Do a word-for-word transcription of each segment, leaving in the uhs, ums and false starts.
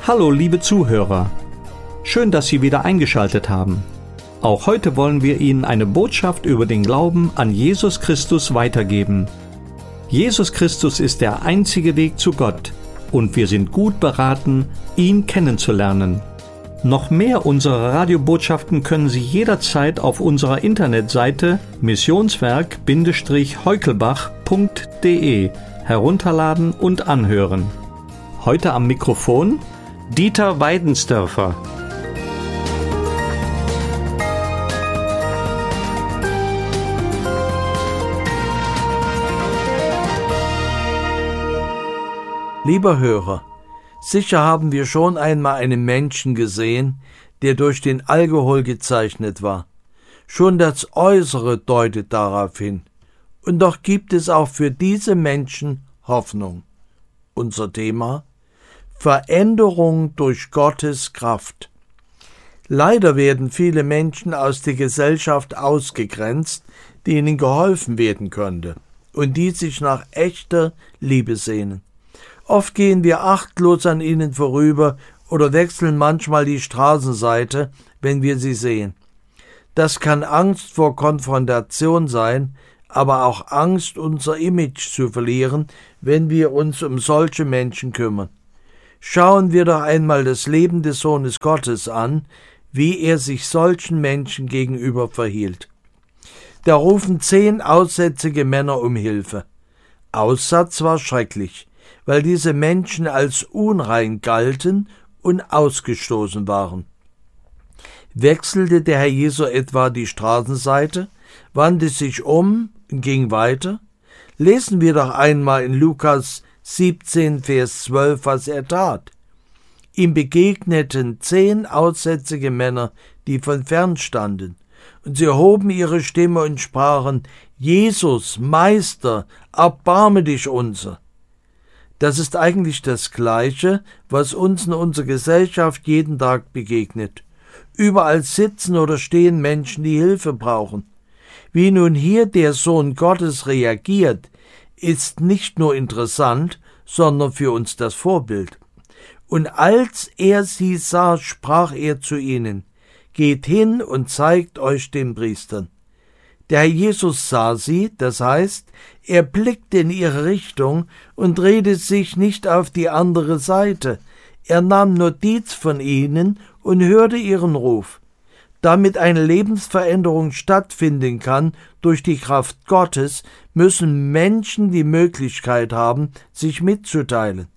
Hallo liebe Zuhörer, schön, dass Sie wieder eingeschaltet haben. Auch heute wollen wir Ihnen eine Botschaft über den Glauben an Jesus Christus weitergeben. Jesus Christus ist der einzige Weg zu Gott und wir sind gut beraten, ihn kennenzulernen. Noch mehr unserer Radiobotschaften können Sie jederzeit auf unserer Internetseite missionswerk heukelbach punkt de herunterladen und anhören. Heute am Mikrofon Dieter Weidensdörfer. Lieber Hörer, sicher haben wir schon einmal einen Menschen gesehen, der durch den Alkohol gezeichnet war. Schon das Äußere deutet darauf hin. Und doch gibt es auch für diese Menschen Hoffnung. Unser Thema: Veränderung durch Gottes Kraft. Leider werden viele Menschen aus der Gesellschaft ausgegrenzt, denen geholfen werden könnte und die sich nach echter Liebe sehnen. Oft gehen wir achtlos an ihnen vorüber oder wechseln manchmal die Straßenseite, wenn wir sie sehen. Das kann Angst vor Konfrontation sein, aber auch Angst, unser Image zu verlieren, wenn wir uns um solche Menschen kümmern. Schauen wir doch einmal das Leben des Sohnes Gottes an, wie er sich solchen Menschen gegenüber verhielt. Da rufen zehn aussätzige Männer um Hilfe. Aussatz war schrecklich, weil diese Menschen als unrein galten und ausgestoßen waren. Wechselte der Herr Jesu etwa die Straßenseite, wandte sich um und ging weiter? Lesen wir doch einmal in Lukas siebzehn, Vers zwölf, was er tat. Ihm begegneten zehn aussätzige Männer, die von fern standen, und sie erhoben ihre Stimme und sprachen: Jesus, Meister, erbarme dich unser. Das ist eigentlich das Gleiche, was uns in unserer Gesellschaft jeden Tag begegnet. Überall sitzen oder stehen Menschen, die Hilfe brauchen. Wie nun hier der Sohn Gottes reagiert, ist nicht nur interessant, sondern für uns das Vorbild. Und als er sie sah, sprach er zu ihnen: Geht hin und zeigt euch den Priestern. Der Herr Jesus sah sie, das heißt, er blickte in ihre Richtung und drehte sich nicht auf die andere Seite. Er nahm Notiz von ihnen und hörte ihren Ruf. Damit eine Lebensveränderung stattfinden kann durch die Kraft Gottes, müssen Menschen die Möglichkeit haben, sich mitzuteilen.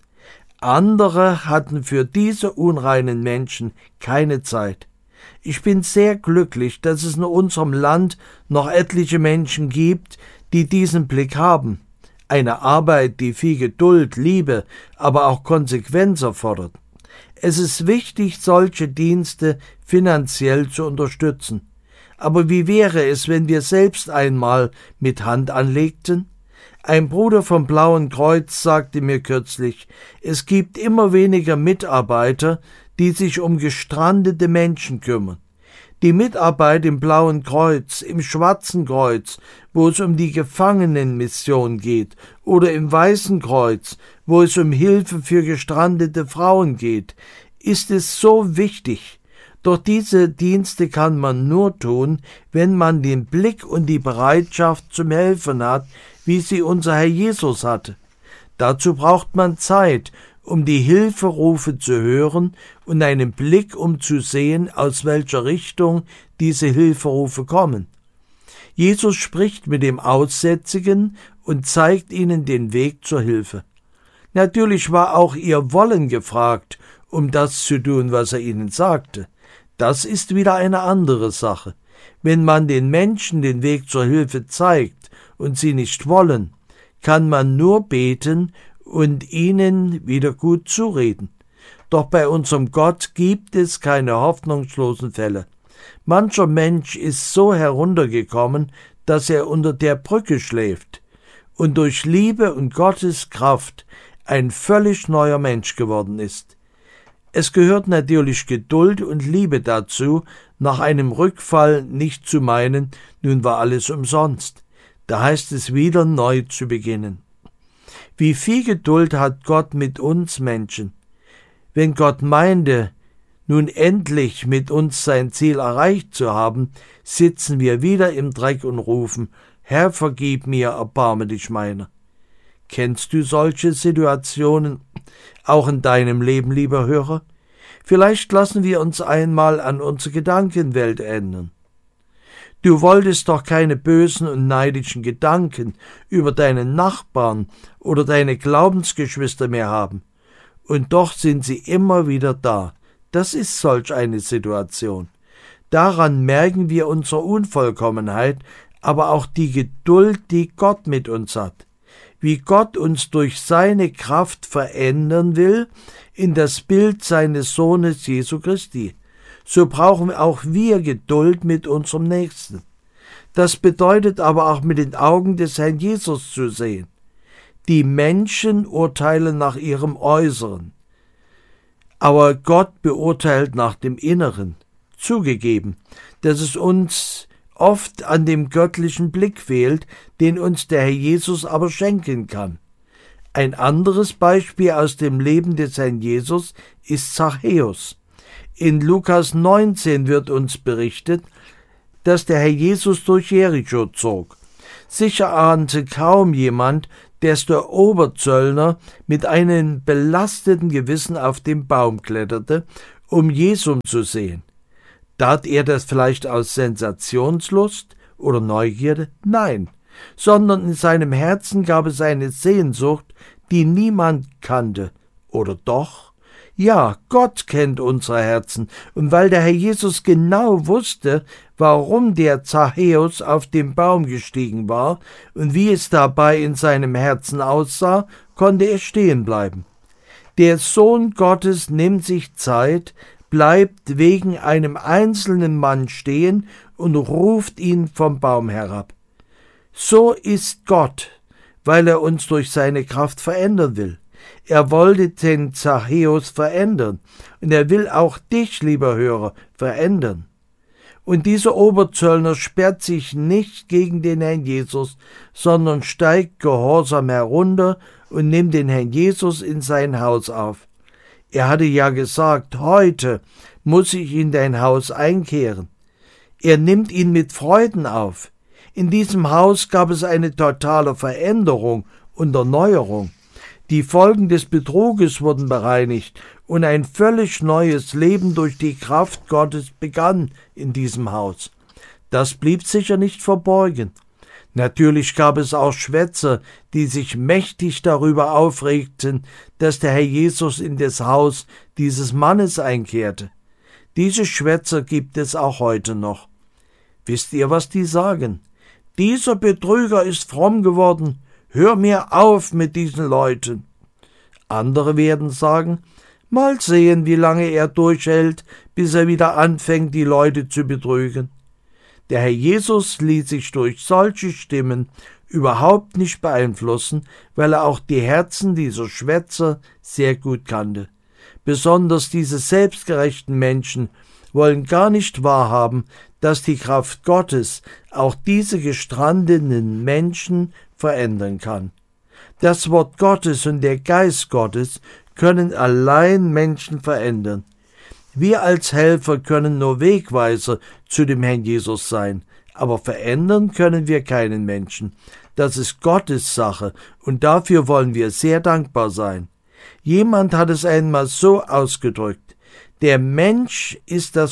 Andere hatten für diese unreinen Menschen keine Zeit. Ich bin sehr glücklich, dass es in unserem Land noch etliche Menschen gibt, die diesen Blick haben. Eine Arbeit, die viel Geduld, Liebe, aber auch Konsequenz erfordert. Es ist wichtig, solche Dienste finanziell zu unterstützen. Aber wie wäre es, wenn wir selbst einmal mit Hand anlegten? Ein Bruder vom Blauen Kreuz sagte mir kürzlich, es gibt immer weniger Mitarbeiter, die sich um gestrandete Menschen kümmern. Die Mitarbeit im Blauen Kreuz, im Schwarzen Kreuz, wo es um die Gefangenenmission geht, oder im Weißen Kreuz, wo es um Hilfe für gestrandete Frauen geht, ist es so wichtig. Doch diese Dienste kann man nur tun, wenn man den Blick und die Bereitschaft zum Helfen hat, wie sie unser Herr Jesus hatte. Dazu braucht man Zeit, um die Hilferufe zu hören und einen Blick, um zu sehen, aus welcher Richtung diese Hilferufe kommen. Jesus spricht mit dem Aussätzigen und zeigt ihnen den Weg zur Hilfe. Natürlich war auch ihr Wollen gefragt, um das zu tun, was er ihnen sagte. Das ist wieder eine andere Sache. Wenn man den Menschen den Weg zur Hilfe zeigt und sie nicht wollen, kann man nur beten und ihnen wieder gut zureden. Doch bei unserem Gott gibt es keine hoffnungslosen Fälle. Mancher Mensch ist so heruntergekommen, dass er unter der Brücke schläft und durch Liebe und Gottes Kraft ein völlig neuer Mensch geworden ist. Es gehört natürlich Geduld und Liebe dazu, nach einem Rückfall nicht zu meinen, nun war alles umsonst. Da heißt es wieder neu zu beginnen. Wie viel Geduld hat Gott mit uns Menschen? Wenn Gott meinte, nun endlich mit uns sein Ziel erreicht zu haben, sitzen wir wieder im Dreck und rufen, Herr, vergib mir, erbarme dich meiner. Kennst du solche Situationen auch in deinem Leben, lieber Hörer? Vielleicht lassen wir uns einmal an unsere Gedankenwelt ändern. Du wolltest doch keine bösen und neidischen Gedanken über deinen Nachbarn oder deine Glaubensgeschwister mehr haben. Und doch sind sie immer wieder da. Das ist solch eine Situation. Daran merken wir unsere Unvollkommenheit, aber auch die Geduld, die Gott mit uns hat. Wie Gott uns durch seine Kraft verändern will in das Bild seines Sohnes Jesu Christi. So brauchen auch wir Geduld mit unserem Nächsten. Das bedeutet aber auch mit den Augen des Herrn Jesus zu sehen. Die Menschen urteilen nach ihrem Äußeren, aber Gott beurteilt nach dem Inneren. Zugegeben, dass es uns oft an dem göttlichen Blick fehlt, den uns der Herr Jesus aber schenken kann. Ein anderes Beispiel aus dem Leben des Herrn Jesus ist Zachäus. In Lukas neunzehn wird uns berichtet, dass der Herr Jesus durch Jericho zog. Sicher ahnte kaum jemand, dass der Oberzöllner mit einem belasteten Gewissen auf den Baum kletterte, um Jesum zu sehen. Tat er das vielleicht aus Sensationslust oder Neugierde? Nein, sondern in seinem Herzen gab es eine Sehnsucht, die niemand kannte. Oder doch? Ja, Gott kennt unsere Herzen, und weil der Herr Jesus genau wusste, warum der Zachäus auf den Baum gestiegen war und wie es dabei in seinem Herzen aussah, konnte er stehen bleiben. Der Sohn Gottes nimmt sich Zeit, bleibt wegen einem einzelnen Mann stehen und ruft ihn vom Baum herab. So ist Gott, weil er uns durch seine Kraft verändern will. Er wollte den Zachäus verändern, und er will auch dich, lieber Hörer, verändern. Und dieser Oberzöllner sperrt sich nicht gegen den Herrn Jesus, sondern steigt gehorsam herunter und nimmt den Herrn Jesus in sein Haus auf. Er hatte ja gesagt, heute muss ich in dein Haus einkehren. Er nimmt ihn mit Freuden auf. In diesem Haus gab es eine totale Veränderung und Erneuerung. Die Folgen des Betruges wurden bereinigt und ein völlig neues Leben durch die Kraft Gottes begann in diesem Haus. Das blieb sicher nicht verborgen. Natürlich gab es auch Schwätzer, die sich mächtig darüber aufregten, dass der Herr Jesus in das Haus dieses Mannes einkehrte. Diese Schwätzer gibt es auch heute noch. Wisst ihr, was die sagen? Dieser Betrüger ist fromm geworden. Hör mir auf mit diesen Leuten. Andere werden sagen, mal sehen, wie lange er durchhält, bis er wieder anfängt, die Leute zu betrügen. Der Herr Jesus ließ sich durch solche Stimmen überhaupt nicht beeinflussen, weil er auch die Herzen dieser Schwätzer sehr gut kannte. Besonders diese selbstgerechten Menschen wollen gar nicht wahrhaben, dass die Kraft Gottes auch diese gestrandeten Menschen verändern kann. Das Wort Gottes und der Geist Gottes können allein Menschen verändern. Wir als Helfer können nur Wegweiser zu dem Herrn Jesus sein, aber verändern können wir keinen Menschen. Das ist Gottes Sache, und dafür wollen wir sehr dankbar sein. Jemand hat es einmal so ausgedrückt: Der Mensch ist das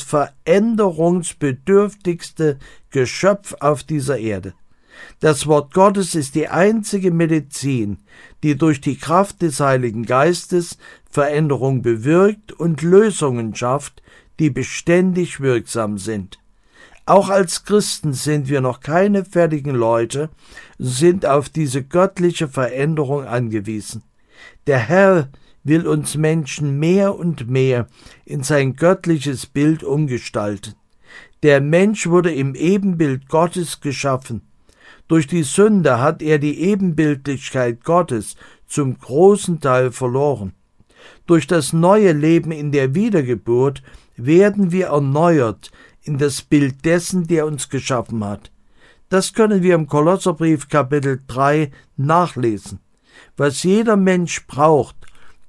veränderungsbedürftigste Geschöpf auf dieser Erde. Das Wort Gottes ist die einzige Medizin, die durch die Kraft des Heiligen Geistes Veränderung bewirkt und Lösungen schafft, die beständig wirksam sind. Auch als Christen sind wir noch keine fertigen Leute, sind auf diese göttliche Veränderung angewiesen. Der Herr will uns Menschen mehr und mehr in sein göttliches Bild umgestalten. Der Mensch wurde im Ebenbild Gottes geschaffen. Durch die Sünde hat er die Ebenbildlichkeit Gottes zum großen Teil verloren. Durch das neue Leben in der Wiedergeburt werden wir erneuert in das Bild dessen, der uns geschaffen hat. Das können wir im Kolosserbrief Kapitel drei nachlesen. Was jeder Mensch braucht,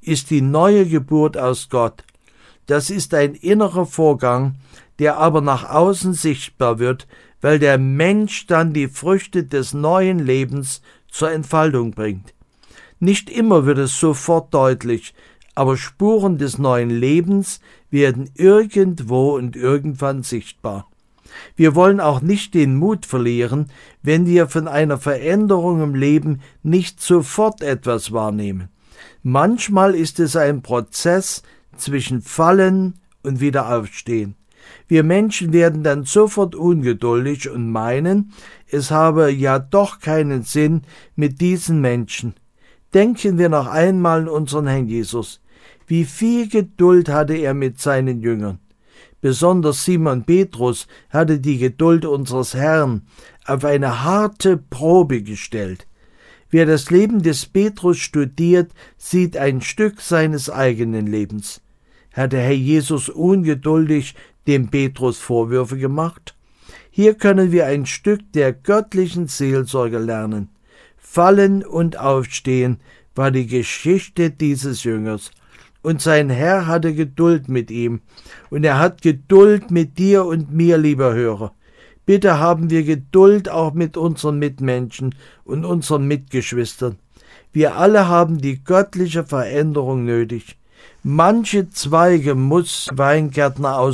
ist die neue Geburt aus Gott. Das ist ein innerer Vorgang, der aber nach außen sichtbar wird, weil der Mensch dann die Früchte des neuen Lebens zur Entfaltung bringt. Nicht immer wird es sofort deutlich, aber Spuren des neuen Lebens werden irgendwo und irgendwann sichtbar. Wir wollen auch nicht den Mut verlieren, wenn wir von einer Veränderung im Leben nicht sofort etwas wahrnehmen. Manchmal ist es ein Prozess zwischen Fallen und Wiederaufstehen. Wir Menschen werden dann sofort ungeduldig und meinen, es habe ja doch keinen Sinn mit diesen Menschen. Denken wir noch einmal an unseren Herrn Jesus. Wie viel Geduld hatte er mit seinen Jüngern? Besonders Simon Petrus hatte die Geduld unseres Herrn auf eine harte Probe gestellt. Wer das Leben des Petrus studiert, sieht ein Stück seines eigenen Lebens. Hat der Herr Jesus ungeduldig dem Petrus Vorwürfe gemacht? Hier können wir ein Stück der göttlichen Seelsorge lernen. Fallen und Aufstehen war die Geschichte dieses Jüngers. Und sein Herr hatte Geduld mit ihm. Und er hat Geduld mit dir und mir, lieber Hörer. Bitte haben wir Geduld auch mit unseren Mitmenschen und unseren Mitgeschwistern. Wir alle haben die göttliche Veränderung nötig. Manche Zweige muss Weingärtner aus